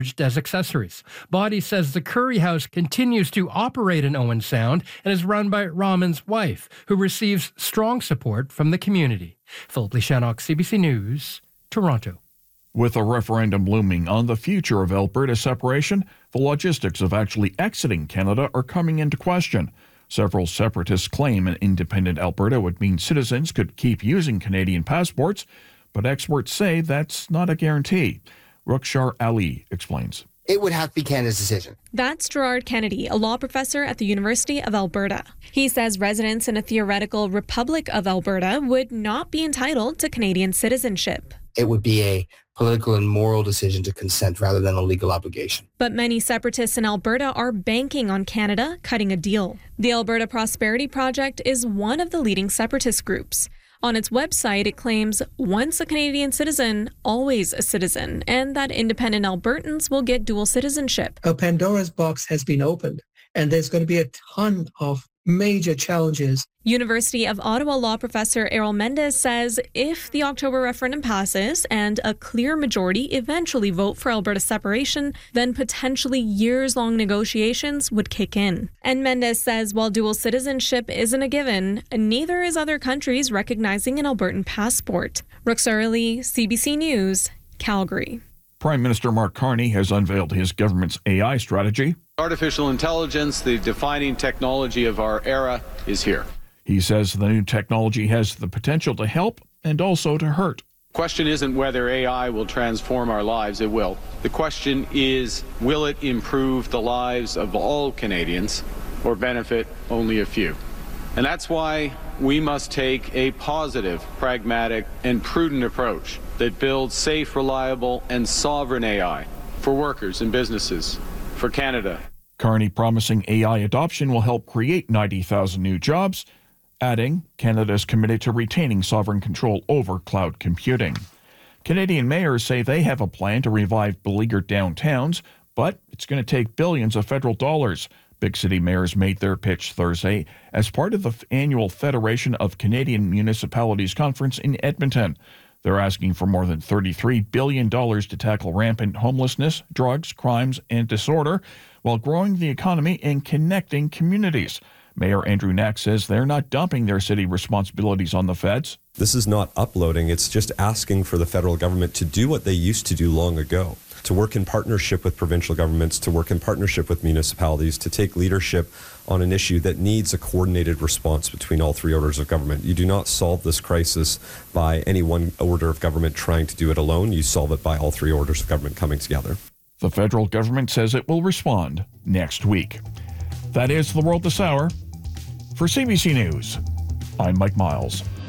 as accessories. Body says the Curry House continues to operate in Owen Sound and is run by Rahman's wife, who receives strong support from the community. Philip Lishanok, CBC News, Toronto. With a referendum looming on the future of Alberta separation, the logistics of actually exiting Canada are coming into question. Several separatists claim an independent Alberta would mean citizens could keep using Canadian passports, but experts say that's not a guarantee. Rukshar Ali explains. It would have to be Canada's decision. That's Gerard Kennedy, a law professor at the University of Alberta. He says residents in a theoretical Republic of Alberta would not be entitled to Canadian citizenship. It would be a political and moral decision to consent rather than a legal obligation. But many separatists in Alberta are banking on Canada cutting a deal. The Alberta Prosperity Project is one of the leading separatist groups. On its website, it claims once a Canadian citizen, always a citizen, and that independent Albertans will get dual citizenship. A Pandora's box has been opened, and there's going to be a ton of major challenges. University of Ottawa law professor Errol Mendez says if the October referendum passes and a clear majority eventually vote for Alberta separation, then potentially years-long negotiations would kick in. And Mendez says while dual citizenship isn't a given, neither is other countries recognizing an Albertan passport. Rukshar Ali, CBC News, Calgary. Prime Minister Mark Carney has unveiled his government's AI strategy. Artificial intelligence, the defining technology of our era, is here. He says the new technology has the potential to help and also to hurt. The question isn't whether AI will transform our lives, it will. The question is, will it improve the lives of all Canadians or benefit only a few? And that's why we must take a positive, pragmatic, and prudent approach that builds safe, reliable, and sovereign AI for workers and businesses, for Canada. Carney promising AI adoption will help create 90,000 new jobs, adding Canada is committed to retaining sovereign control over cloud computing. Canadian mayors say they have a plan to revive beleaguered downtowns, but it's going to take billions of federal dollars. Big city mayors made their pitch Thursday as part of the annual Federation of Canadian Municipalities conference in Edmonton. They're asking for more than $33 billion to tackle rampant homelessness, drugs, crimes, and disorder, while growing the economy and connecting communities. Mayor Andrew Knack says they're not dumping their city responsibilities on the feds. This is not uploading, it's just asking for the federal government to do what they used to do long ago, to work in partnership with provincial governments, to work in partnership with municipalities, to take leadership on an issue that needs a coordinated response between all three orders of government. You do not solve this crisis by any one order of government trying to do it alone. You solve it by all three orders of government coming together. The federal government says it will respond next week. That is The World This Hour. For CBC News, I'm Mike Miles.